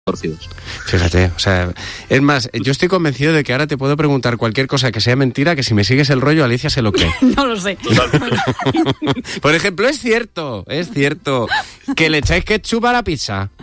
torcidos. Fíjate, o sea, es más, yo estoy convencido de que ahora te puedo preguntar cualquier cosa que sea mentira, que si me sigues el rollo, Alicia se lo cree. No lo sé. Por ejemplo, es cierto que le echáis ketchup a la pizza.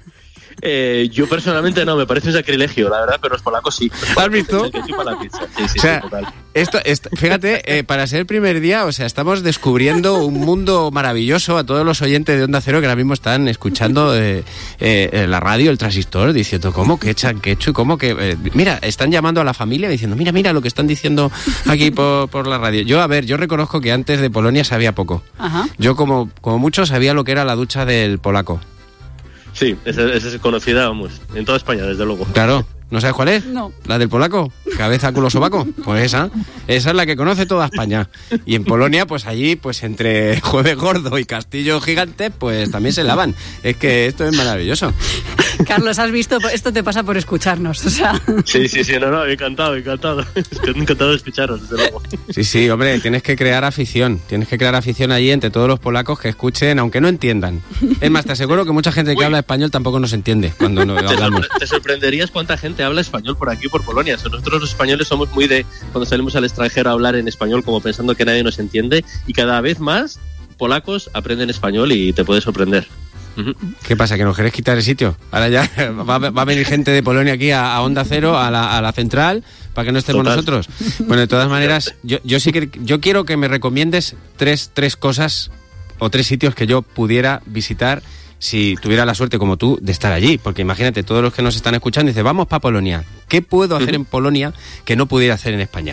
Yo personalmente no, me parece un sacrilegio, la verdad, pero los polacos sí. ¿Has visto? Sí, o sea, total. Esto, fíjate, para ser el primer día, o sea, estamos descubriendo un mundo maravilloso a todos los oyentes de Onda Cero que ahora mismo están escuchando la radio, el transistor, diciendo, ¿cómo que echan ketchup? ¿Cómo que...? Mira, están llamando a la familia diciendo, mira lo que están diciendo aquí por la radio. Yo reconozco que antes de Polonia sabía poco. Ajá. Yo como mucho sabía lo que era la ducha del polaco. Sí, esa es conocida, vamos, en toda España, desde luego. Claro, ¿no sabes cuál es? No. ¿La del polaco? Cabeza, culo, sobaco. Pues esa es la que conoce toda España. Y en Polonia, pues allí, pues entre Jueves Gordo y Castillo Gigante, pues también se lavan. Es que esto es maravilloso. Carlos, has visto, esto te pasa por escucharnos, o sea... Sí, no, encantado. Encantado de escucharos, desde luego. Sí, hombre, tienes que crear afición allí entre todos los polacos que escuchen, aunque no entiendan. Es más, te aseguro que mucha gente que habla español tampoco nos entiende cuando no hablamos. Te sorprenderías cuánta gente habla español por aquí, por Polonia. Nosotros los españoles somos muy de, cuando salimos al extranjero, a hablar en español como pensando que nadie nos entiende, y cada vez más polacos aprenden español y te puede sorprender. ¿Qué pasa? ¿Que nos queréis quitar el sitio? Ahora ya va a venir gente de Polonia aquí a Onda Cero, a la central, para que no estemos nosotros. Bueno, de todas maneras, yo quiero que me recomiendes tres cosas o tres sitios que yo pudiera visitar si tuviera la suerte como tú de estar allí. Porque imagínate, todos los que nos están escuchando dicen, vamos para Polonia. ¿Qué puedo hacer en Polonia que no pudiera hacer en España?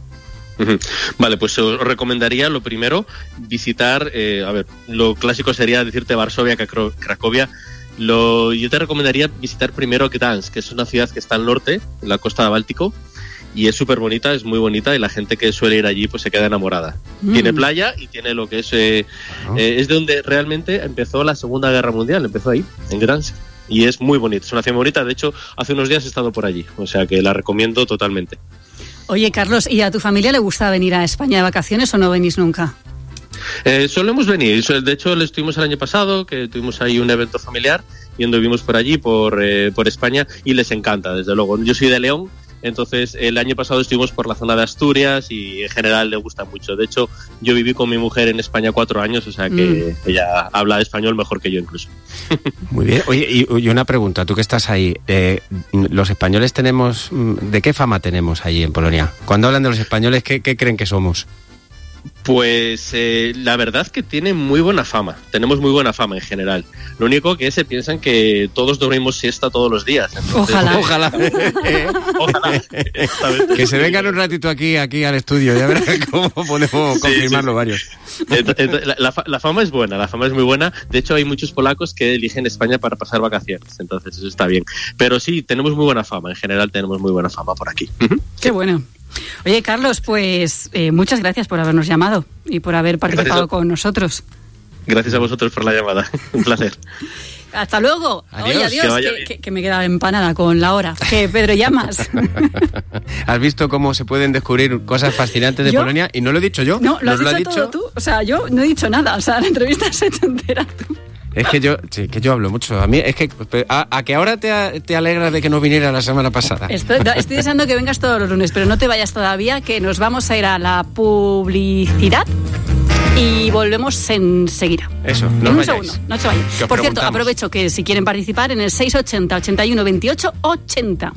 Vale, pues os recomendaría lo primero visitar, lo clásico sería decirte Varsovia, Cracovia. Yo te recomendaría visitar primero Gdansk, que es una ciudad que está al norte, en la costa báltico, y es súper bonita, es muy bonita, y la gente que suele ir allí pues se queda enamorada. Tiene playa y tiene lo que es de donde realmente empezó la Segunda Guerra Mundial, empezó ahí, en Gdansk. Y es muy bonita, es una ciudad muy bonita. De hecho, hace unos días he estado por allí, o sea que la recomiendo totalmente. Oye, Carlos, ¿y a tu familia le gusta venir a España de vacaciones o no venís nunca? Solemos venir. De hecho, estuvimos el año pasado, que tuvimos ahí un evento familiar y anduvimos por allí, por España, y les encanta, desde luego. Yo soy de León, entonces el año pasado estuvimos por la zona de Asturias y en general le gusta mucho. De hecho, yo viví con mi mujer en España 4 años, o sea que ella habla español mejor que yo incluso. Muy bien. Oye, y una pregunta, tú que estás ahí, los españoles tenemos... ¿De qué fama tenemos ahí en Polonia? Cuando hablan de los españoles, ¿qué creen que somos? Pues la verdad que tiene muy buena fama, tenemos muy buena fama en general. Lo único que se piensan que todos dormimos siesta todos los días. Entonces, Ojalá. Que se vengan un ratito aquí al estudio, ya verás cómo podemos confirmarlo varios. La fama es buena, la fama es muy buena. De hecho, hay muchos polacos que eligen España para pasar vacaciones, entonces eso está bien. Pero sí, tenemos muy buena fama, en general tenemos muy buena fama por aquí. Qué bueno. Oye, Carlos, pues muchas gracias por habernos llamado y por haber participado con nosotros. Gracias a vosotros por la llamada. Un placer. Hasta luego. Adiós. Oye, adiós, que me he quedado empanada con la hora. Que Pedro, llamas. ¿Has visto cómo se pueden descubrir cosas fascinantes de Polonia? Y no lo he dicho yo. No, lo has dicho todo tú. O sea, yo no he dicho nada. O sea, la entrevista has hecho entera tú. Es que yo hablo mucho. A mí es que a que ahora te alegras de que no viniera la semana pasada. Estoy deseando que vengas todos los lunes, pero no te vayas todavía, que nos vamos a ir a la publicidad y volvemos enseguida. Eso, en un segundo, no se vayan. Por cierto, aprovecho que si quieren participar en el 680 81 28 80.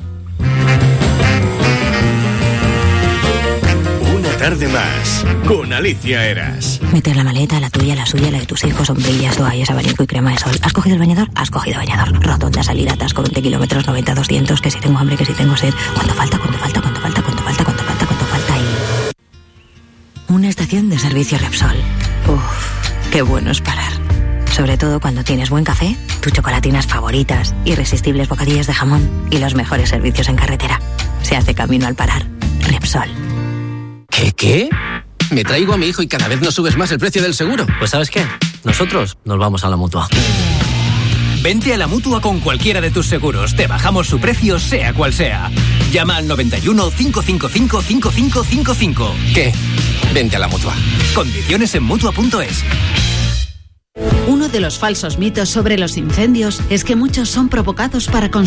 Tarde más, con Alicia Eras. Meter la maleta, la tuya, la suya, la de tus hijos, sombrillas, toallas, abanico y crema de sol. ¿Has cogido el bañador? Has cogido bañador. Rotonda, salida, atasco, 20 kilómetros, 90, 200, que si tengo hambre, que si tengo sed. ¿Cuánto falta? Y... Una estación de servicio Repsol. Uf, qué bueno es parar. Sobre todo cuando tienes buen café, tus chocolatinas favoritas, irresistibles bocadillos de jamón y los mejores servicios en carretera. Se hace camino al parar. Repsol. ¿Qué? Me traigo a mi hijo y cada vez nos subes más el precio del seguro. Pues ¿sabes qué? Nosotros nos vamos a la Mutua. Vente a la Mutua con cualquiera de tus seguros. Te bajamos su precio, sea cual sea. Llama al 91 555 5555. ¿Qué? Vente a la Mutua. Condiciones en Mutua.es. Uno Uno de los falsos mitos sobre los incendios es que muchos son provocados para